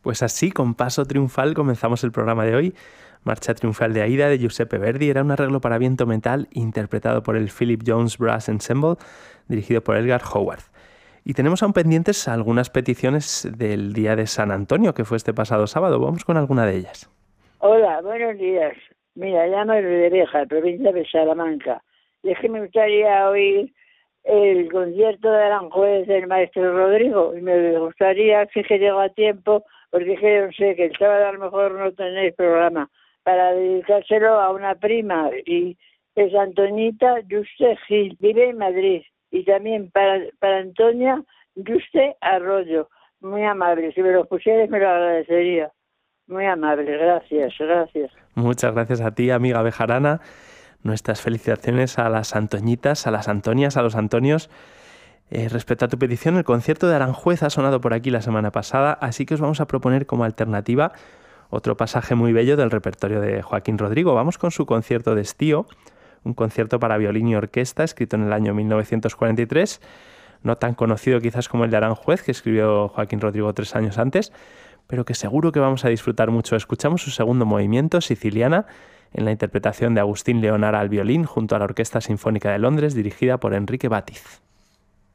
Pues así, con paso triunfal, comenzamos el programa de hoy. Marcha triunfal de Aida, de Giuseppe Verdi, era un arreglo para viento metal interpretado por el Philip Jones Brass Ensemble, dirigido por Edgar Howard. Y tenemos aún pendientes algunas peticiones del Día de San Antonio, que fue este pasado sábado. Vamos con alguna de ellas. Hola, buenos días. Mira, llamo de Ribereja, provincia de Salamanca. Y es que me gustaría oír el concierto de Aranjuez del maestro Rodrigo. Y me gustaría que llego a tiempo, porque es que no sé, que el sábado a lo mejor no tenéis programa, para dedicárselo a una prima. Y es Antonita Juste Gil, vive en Madrid. Y también para Antonia Juste Arroyo. Muy amable, si me lo pusieras me lo agradecería. Muy amable, gracias. Muchas gracias a ti, amiga Bejarana. Nuestras felicitaciones a las Antoñitas, a las Antonias, a los Antonios. Respecto a tu petición, el concierto de Aranjuez ha sonado por aquí la semana pasada, así que os vamos a proponer como alternativa otro pasaje muy bello del repertorio de Joaquín Rodrigo. Vamos con su concierto de Estío, un concierto para violín y orquesta escrito en el año 1943, no tan conocido quizás como el de Aranjuez, que escribió Joaquín Rodrigo 3 años antes, pero que seguro que vamos a disfrutar mucho. Escuchamos su segundo movimiento, Siciliana, en la interpretación de Agustín Leonara al violín junto a la Orquesta Sinfónica de Londres, dirigida por Enrique Bátiz.